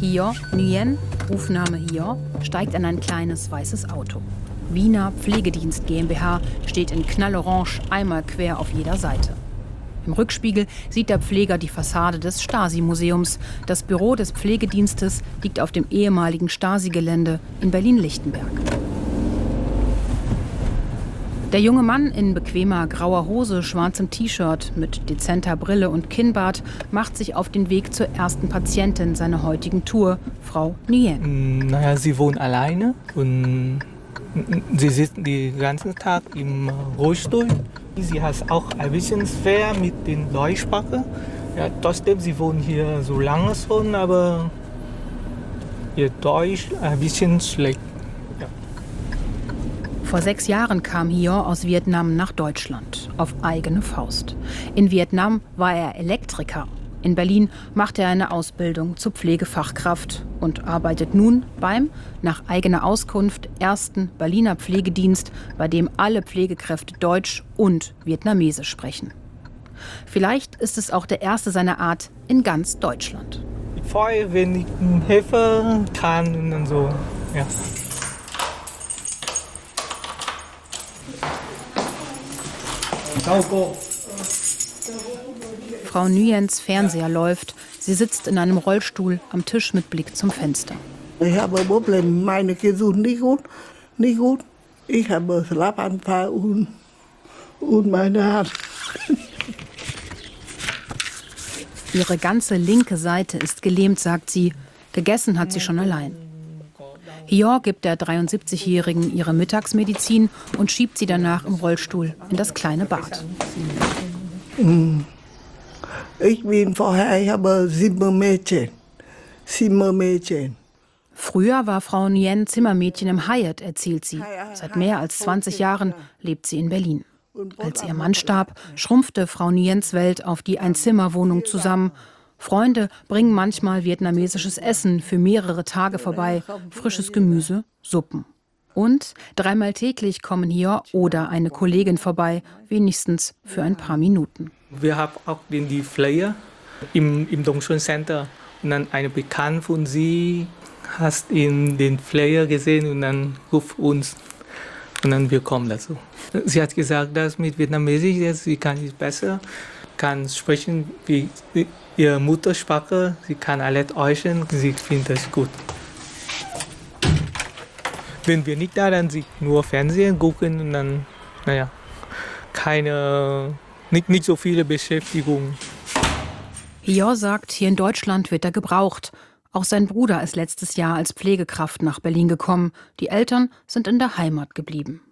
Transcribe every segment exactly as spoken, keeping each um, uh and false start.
Hyo Nguyen, Rufname Hyo, steigt in ein kleines weißes Auto. Wiener Pflegedienst GmbH steht in knallorange einmal quer auf jeder Seite. Im Rückspiegel sieht der Pfleger die Fassade des Stasi-Museums. Das Büro des Pflegedienstes liegt auf dem ehemaligen Stasi-Gelände in Berlin-Lichtenberg. Der junge Mann in bequemer grauer Hose, schwarzem T-Shirt mit dezenter Brille und Kinnbart macht sich auf den Weg zur ersten Patientin seiner heutigen Tour, Frau Nguyen. Naja, sie wohnt alleine und sie sitzt den ganzen Tag im Rollstuhl. Sie hat auch ein bisschen schwer mit den Deutschsprache. Ja, trotzdem, sie wohnt hier so lange schon, aber ihr Deutsch ein bisschen schlecht. Ja. Vor sechs Jahren kam Hyo aus Vietnam nach Deutschland, auf eigene Faust. In Vietnam war er Elektriker. In Berlin macht er eine Ausbildung zur Pflegefachkraft und arbeitet nun beim, nach eigener Auskunft, ersten Berliner Pflegedienst, bei dem alle Pflegekräfte Deutsch und Vietnamesisch sprechen. Vielleicht ist es auch der erste seiner Art in ganz Deutschland. Ich freue mich, wenn ich helfen kann und dann so, ja. Frau Nguyens Fernseher läuft. Sie sitzt in einem Rollstuhl am Tisch mit Blick zum Fenster. Ich habe ein Problem, meine Gesundheit nicht gut, nicht gut. Ich habe Schlaganfall und, und meine Hand. Ihre ganze linke Seite ist gelähmt, sagt sie. Gegessen hat sie schon allein. Hyo gibt der dreiundsiebzigjährigen ihre Mittagsmedizin und schiebt sie danach im Rollstuhl in das kleine Bad. Ich bin vorher, ich habe sieben Mädchen. Sieben Mädchen. Früher war Frau Nguyen Zimmermädchen im Hyatt, erzählt sie. Seit mehr als zwanzig Jahren lebt sie in Berlin. Als ihr Mann starb, schrumpfte Frau Nguyens Welt auf die Einzimmerwohnung zusammen. Freunde bringen manchmal vietnamesisches Essen für mehrere Tage vorbei, frisches Gemüse, Suppen. Und dreimal täglich kommen hier oder eine Kollegin vorbei, wenigstens für ein paar Minuten. Wir haben auch den die Flyer im, im Dongchuan Center. Und dann eine Bekannte von sie hat in den Flyer gesehen und dann ruft uns. Und dann wir kommen dazu. Sie hat gesagt, dass mit Vietnamesisch sie kann es besser, kann sprechen wie ihre Muttersprache, sie kann alle täuschen, sie findet das gut. Wenn wir nicht da, dann sie nur Fernsehen gucken und dann, naja, keine, nicht, nicht so viele Beschäftigung. Hyo sagt, hier in Deutschland wird er gebraucht. Auch sein Bruder ist letztes Jahr als Pflegekraft nach Berlin gekommen. Die Eltern sind in der Heimat geblieben.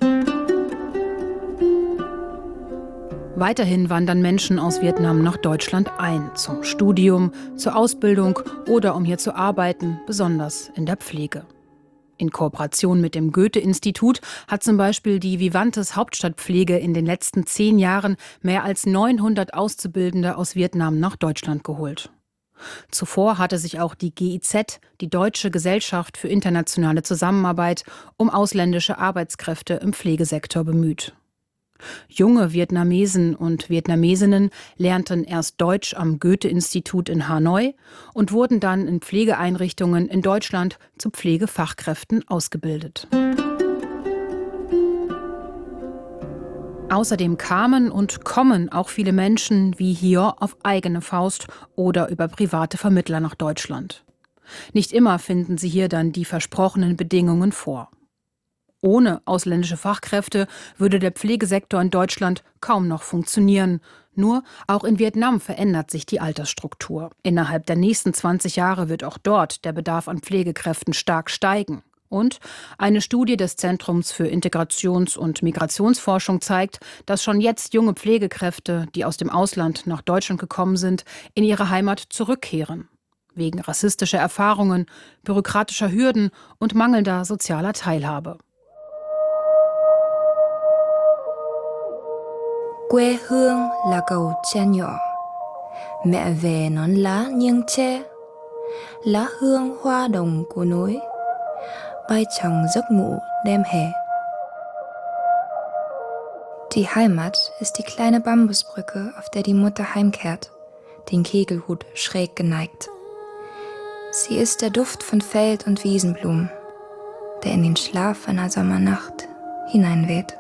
Weiterhin wandern Menschen aus Vietnam nach Deutschland ein, zum Studium, zur Ausbildung oder um hier zu arbeiten, besonders in der Pflege. In Kooperation mit dem Goethe-Institut hat zum Beispiel die Vivantes Hauptstadtpflege in den letzten zehn Jahren mehr als neunhundert Auszubildende aus Vietnam nach Deutschland geholt. Zuvor hatte sich auch die G I Z, die Deutsche Gesellschaft für internationale Zusammenarbeit, um ausländische Arbeitskräfte im Pflegesektor bemüht. Junge Vietnamesen und Vietnamesinnen lernten erst Deutsch am Goethe-Institut in Hanoi und wurden dann in Pflegeeinrichtungen in Deutschland zu Pflegefachkräften ausgebildet. Außerdem kamen und kommen auch viele Menschen wie hier auf eigene Faust oder über private Vermittler nach Deutschland. Nicht immer finden sie hier dann die versprochenen Bedingungen vor. Ohne ausländische Fachkräfte würde der Pflegesektor in Deutschland kaum noch funktionieren. Nur auch in Vietnam verändert sich die Altersstruktur. Innerhalb der nächsten zwanzig Jahre wird auch dort der Bedarf an Pflegekräften stark steigen. Und eine Studie des Zentrums für Integrations- und Migrationsforschung zeigt, dass schon jetzt junge Pflegekräfte, die aus dem Ausland nach Deutschland gekommen sind, in ihre Heimat zurückkehren. Wegen rassistischer Erfahrungen, bürokratischer Hürden und mangelnder sozialer Teilhabe. Quê hương là cầu tre nhỏ, mẹ về nón lá nghiêng tre, lá hương hoa đồng của núi, bay trong giấc ngủ đêm hè. Die Heimat ist die kleine Bambusbrücke, auf der die Mutter heimkehrt, den Kegelhut schräg geneigt. Sie ist der Duft von Feld- und Wiesenblumen, der in den Schlaf einer Sommernacht hineinweht.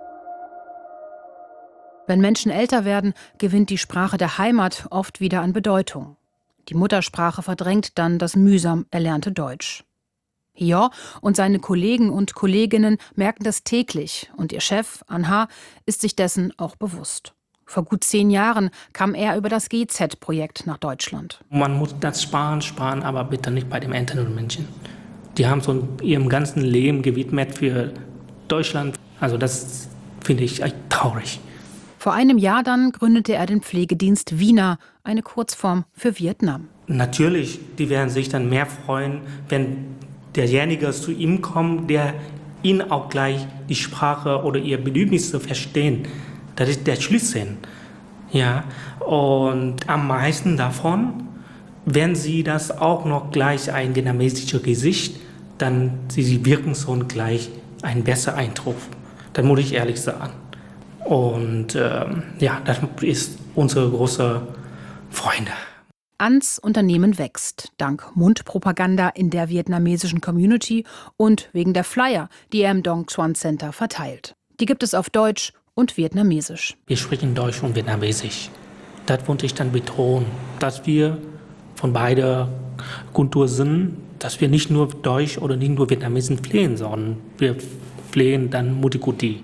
Wenn Menschen älter werden, gewinnt die Sprache der Heimat oft wieder an Bedeutung. Die Muttersprache verdrängt dann das mühsam erlernte Deutsch. Hyor und seine Kollegen und Kolleginnen merken das täglich und ihr Chef, Anha, ist sich dessen auch bewusst. Vor gut zehn Jahren kam er über das G Z-Projekt nach Deutschland. Man muss das sparen, sparen, aber bitte nicht bei den älteren Menschen. Die haben so in ihrem ganzen Leben gewidmet für Deutschland. Also das finde ich echt traurig. Vor einem Jahr dann gründete er den Pflegedienst Wiener, eine Kurzform für Vietnam. Natürlich, die werden sich dann mehr freuen, wenn derjenige zu ihm kommt, der ihn auch gleich die Sprache oder ihre Bedürfnisse verstehen. Das ist der Schlüssel. Ja, und am meisten davon, wenn sie das auch noch gleich ein vietnamesisches Gesicht, dann sie wirken schon gleich ein besserer Eindruck. Das muss ich ehrlich sagen. Und ähm, ja, das ist unsere große Freude. Ans Unternehmen wächst, dank Mundpropaganda in der vietnamesischen Community und wegen der Flyer, die er im Dong Xuan Center verteilt. Die gibt es auf Deutsch und Vietnamesisch. Wir sprechen Deutsch und Vietnamesisch. Das wollte ich dann betonen, dass wir von beider Kultur sind, dass wir nicht nur Deutsch oder nicht nur Vietnamesen pflegen, sondern wir pflegen dann Multikulti.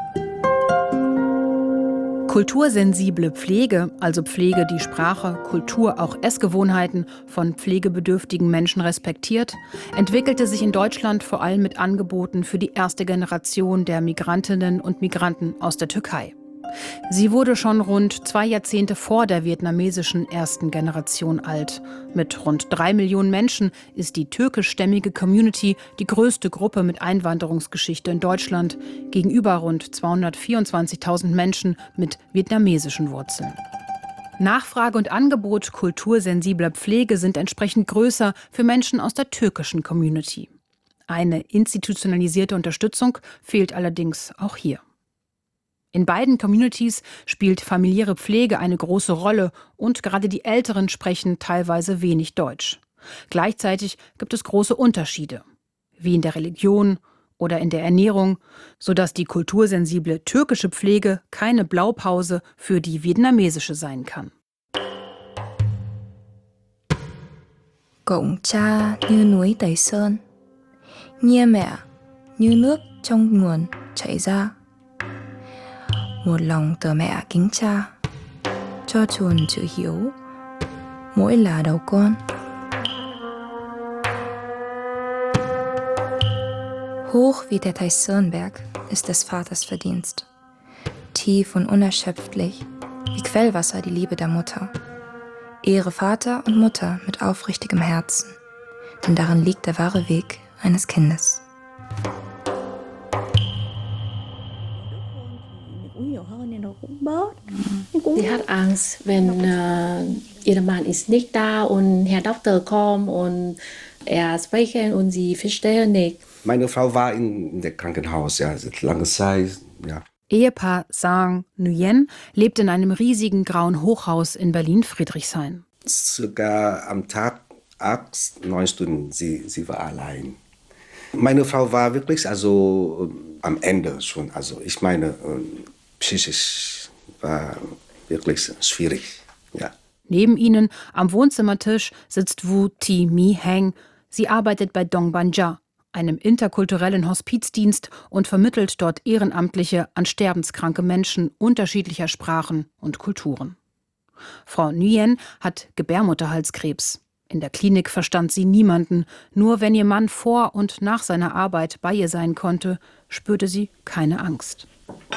Kultursensible Pflege, also Pflege, die Sprache, Kultur, auch Essgewohnheiten von pflegebedürftigen Menschen respektiert, entwickelte sich in Deutschland vor allem mit Angeboten für die erste Generation der Migrantinnen und Migranten aus der Türkei. Sie wurde schon rund zwei Jahrzehnte vor der vietnamesischen ersten Generation alt. Mit rund drei Millionen Menschen ist die türkischstämmige Community die größte Gruppe mit Einwanderungsgeschichte in Deutschland, gegenüber rund zweihundertvierundzwanzigtausend Menschen mit vietnamesischen Wurzeln. Nachfrage und Angebot kultursensibler Pflege sind entsprechend größer für Menschen aus der türkischen Community. Eine institutionalisierte Unterstützung fehlt allerdings auch hier. In beiden Communities spielt familiäre Pflege eine große Rolle und gerade die Älteren sprechen teilweise wenig Deutsch. Gleichzeitig gibt es große Unterschiede, wie in der Religion oder in der Ernährung, sodass die kultursensible türkische Pflege keine Blaupause für die vietnamesische sein kann. Gọng cha như núi Tây Sơn, Nhia mẹ như nước trong nguồn chảy ra. Một lòng tờ mẹ kính cha, cho chuồn chữ hiếu, mỗi là đầu con. Hoch wie der Taisönberg ist des Vaters Verdienst, tief und unerschöpflich wie Quellwasser die Liebe der Mutter. Ehre Vater und Mutter mit aufrichtigem Herzen, denn darin liegt der wahre Weg eines Kindes. Sie hat Angst, wenn äh, ihr Mann ist nicht da und Herr Doktor kommt und er spricht und sie verstehen nicht. Meine Frau war in, in der Krankenhaus, ja, seit langer Zeit, ja. Ehepaar Sang Nguyen lebt in einem riesigen grauen Hochhaus in Berlin-Friedrichshain. Circa am Tag acht, neun Stunden, sie, sie war allein. Meine Frau war wirklich, also am Ende schon, also ich meine, psychisch war wirklich schwierig, ja. Neben ihnen am Wohnzimmertisch sitzt Wu Thi Mi Heng. Sie arbeitet bei Dong Banja, einem interkulturellen Hospizdienst, und vermittelt dort Ehrenamtliche an sterbenskranke Menschen unterschiedlicher Sprachen und Kulturen. Frau Nguyen hat Gebärmutterhalskrebs. In der Klinik verstand sie niemanden. Nur wenn ihr Mann vor und nach seiner Arbeit bei ihr sein konnte, spürte sie keine Angst.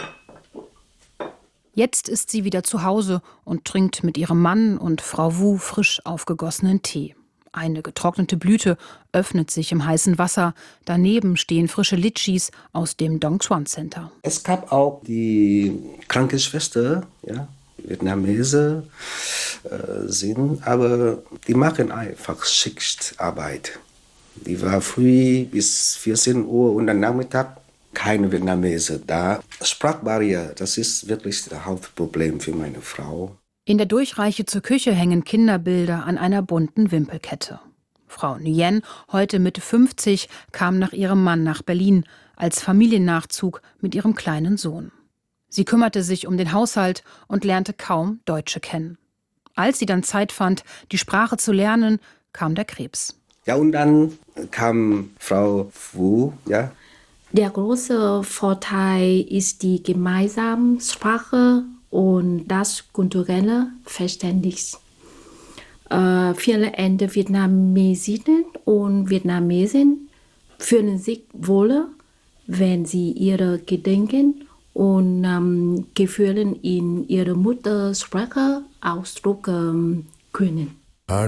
Jetzt ist sie wieder zu Hause und trinkt mit ihrem Mann und Frau Wu frisch aufgegossenen Tee. Eine getrocknete Blüte öffnet sich im heißen Wasser. Daneben stehen frische Litchis aus dem Dong Xuan Center. Es gab auch die Krankenschwester, ja, Vietnamese äh, sind, aber die machen einfach Schichtarbeit. Die war früh bis vierzehn Uhr und am Nachmittag keine Vietnamese da. Sprachbarriere, das ist wirklich das Hauptproblem für meine Frau. In der Durchreiche zur Küche hängen Kinderbilder an einer bunten Wimpelkette. Frau Nguyen, heute Mitte fünfzig, kam nach ihrem Mann nach Berlin als Familiennachzug mit ihrem kleinen Sohn. Sie kümmerte sich um den Haushalt und lernte kaum Deutsche kennen. Als sie dann Zeit fand, die Sprache zu lernen, kam der Krebs. Ja, und dann kam Frau Wu, ja. Der große Vorteil ist die gemeinsame Sprache und das kulturelle Verständnis. Äh, viele Ende Vietnamesinnen und Vietnamesen fühlen sich wohler, wenn sie ihre Gedanken und ähm, Gefühle in ihrer Muttersprache ausdrücken können.